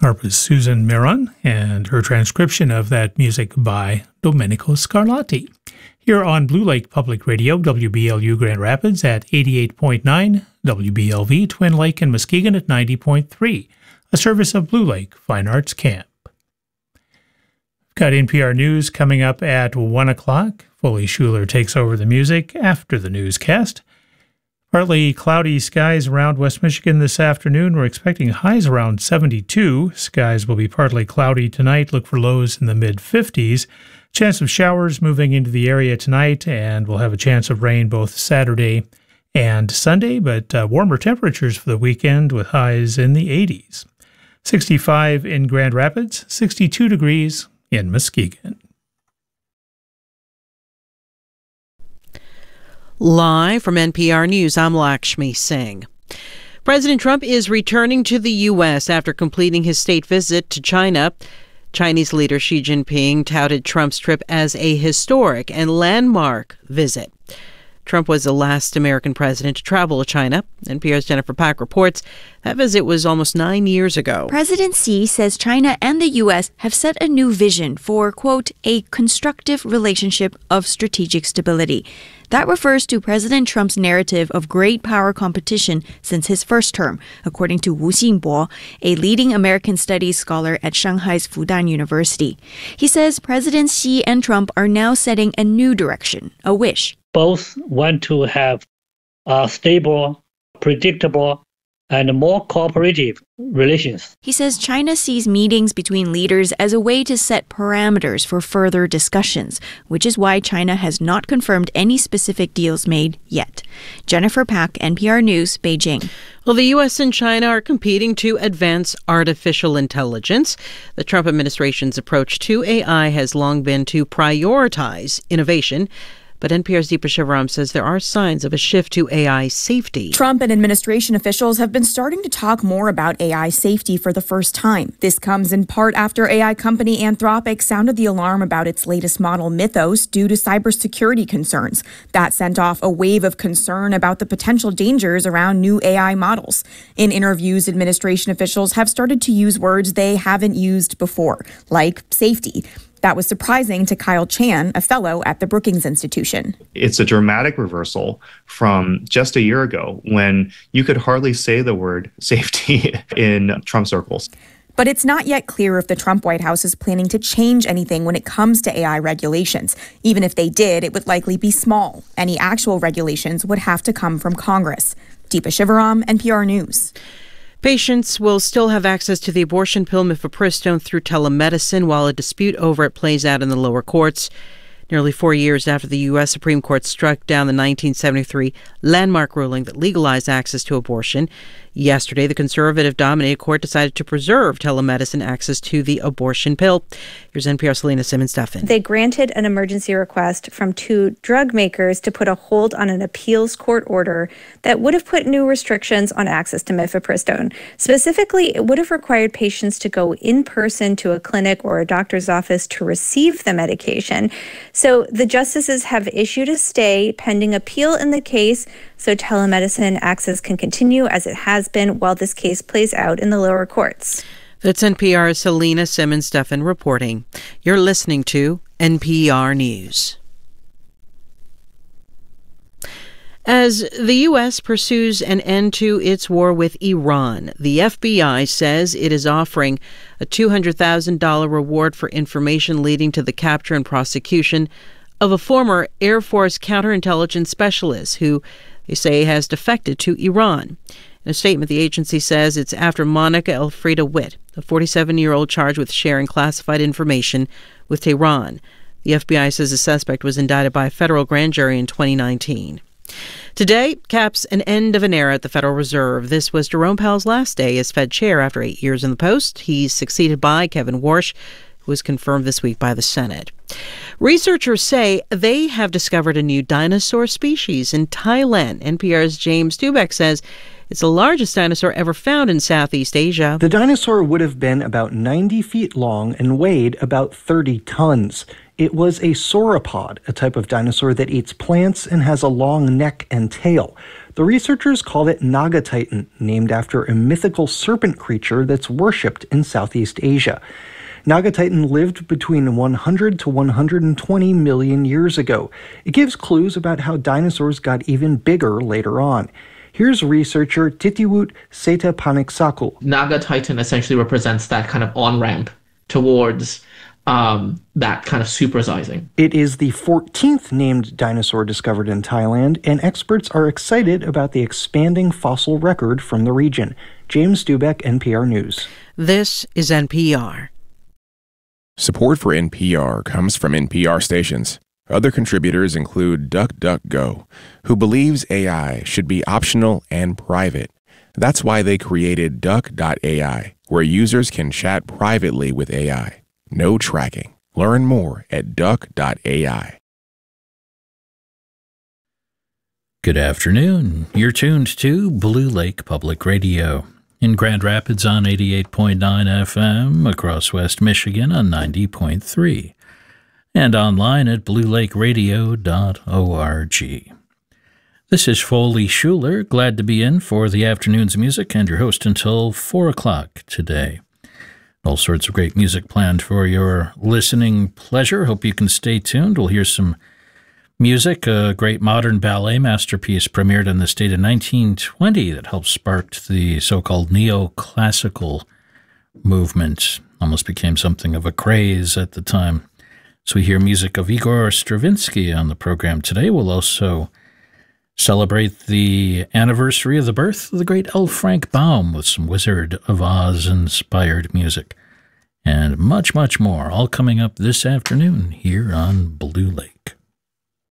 was Susan Miron, and her transcription of that music by Domenico Scarlatti. Here on Blue Lake Public Radio, WBLU Grand Rapids at 88.9, WBLV Twin Lake and Muskegon at 90.3, a service of Blue Lake Fine Arts Camp. We've got NPR News coming up at 1 o'clock. Foley Schuler takes over the music after the newscast. Partly cloudy skies around West Michigan this afternoon. We're expecting highs around 72. Skies will be partly cloudy tonight. Look for lows in the mid-50s. Chance of showers moving into the area tonight, and we'll have a chance of rain both Saturday and Sunday, but warmer temperatures for the weekend with highs in the 80s. 65 in Grand Rapids, 62 degrees in Muskegon. Live from NPR News, I'm Lakshmi Singh. President Trump is returning to the U.S. after completing his state visit to China. Chinese leader Xi Jinping touted Trump's trip as a historic and landmark visit. Trump was the last American president to travel to China. NPR's Jennifer Pack reports that visit was almost 9 years ago. President Xi says China and the U.S. have set a new vision for, quote, a constructive relationship of strategic stability. That refers to President Trump's narrative of great power competition since his first term, according to Wu Xingbo, a leading American studies scholar at Shanghai's Fudan University. He says President Xi and Trump are now setting a new direction, a wish. Both want to have stable, predictable, and more cooperative relations. He says China sees meetings between leaders as a way to set parameters for further discussions, which is why China has not confirmed any specific deals made yet. Jennifer Pack, NPR News, Beijing. Well, the U.S. and China are competing to advance artificial intelligence. The Trump administration's approach to AI has long been to prioritize innovation. But NPR's Deepa Shivaram says there are signs of a shift to AI safety. Trump and administration officials have been starting to talk more about AI safety for the first time. This comes in part after AI company Anthropic sounded the alarm about its latest model Mythos due to cybersecurity concerns. That sent off a wave of concern about the potential dangers around new AI models. In interviews, administration officials have started to use words they haven't used before, like safety. That was surprising to Kyle Chan, a fellow at the Brookings Institution. It's a dramatic reversal from just a year ago when you could hardly say the word safety in Trump circles. But it's not yet clear if the Trump White House is planning to change anything when it comes to AI regulations. Even if they did, it would likely be small. Any actual regulations would have to come from Congress. Deepa Shivaram, NPR News. Patients will still have access to the abortion pill mifepristone through telemedicine while a dispute over it plays out in the lower courts. Nearly 4 years after the U.S. Supreme Court struck down the 1973 landmark ruling that legalized access to abortion, yesterday the conservative-dominated court decided to preserve telemedicine access to the abortion pill. Here's NPR's Selena Simmons-Duffin. They granted an emergency request from 2 drug makers to put a hold on an appeals court order that would have put new restrictions on access to mifepristone. Specifically, it would have required patients to go in person to a clinic or a doctor's office to receive the medication. So the justices have issued a stay pending appeal in the case, so telemedicine access can continue as it has been while this case plays out in the lower courts. That's NPR's Selena Simmons-Duffin reporting. You're listening to NPR News. As the U.S. pursues an end to its war with Iran, the FBI says it is offering a $200,000 reward for information leading to the capture and prosecution of a former Air Force counterintelligence specialist who they say has defected to Iran. In a statement, the agency says it's after Monica Elfrida Witt, a 47-year-old charged with sharing classified information with Tehran. The FBI says the suspect was indicted by a federal grand jury in 2019. Today caps an end of an era at the Federal Reserve. This was Jerome Powell's last day as Fed chair after 8 years in the post. He's succeeded by Kevin Warsh, who was confirmed this week by the Senate. Researchers say they have discovered a new dinosaur species in Thailand. NPR's James Dubeck says it's the largest dinosaur ever found in Southeast Asia. The dinosaur would have been about 90 feet long and weighed about 30 tons. It was a sauropod, a type of dinosaur that eats plants and has a long neck and tail. The researchers called it Nagatitan, named after a mythical serpent creature that's worshipped in Southeast Asia. Nagatitan lived between 100 to 120 million years ago. It gives clues about how dinosaurs got even bigger later on. Here's researcher Titiwut Setapaniksaku. Nagatitan essentially represents that kind of on-ramp towards that kind of supersizing. It is the 14th named dinosaur discovered in Thailand, and experts are excited about the expanding fossil record from the region. James Dubeck, NPR News. This is NPR. Support for NPR comes from NPR stations. Other contributors include DuckDuckGo, who believes AI should be optional and private. That's why they created Duck.ai, where users can chat privately with AI. No tracking. Learn more at Duck.ai. Good afternoon. You're tuned to Blue Lake Public Radio. In Grand Rapids on 88.9 FM, across West Michigan on 90.3, and online at bluelakeradio.org. This is Foley Schuler, glad to be in for the afternoon's music and your host until 4 o'clock today. All sorts of great music planned for your listening pleasure. Hope you can stay tuned. We'll hear some music. A great modern ballet masterpiece premiered in the state in 1920 that helped spark the so-called neoclassical movement. Almost became something of a craze at the time. So we hear music of Igor Stravinsky on the program today. We'll also celebrate the anniversary of the birth of the great L. Frank Baum with some Wizard of Oz-inspired music. And much, much more, all coming up this afternoon here on Blue Lake.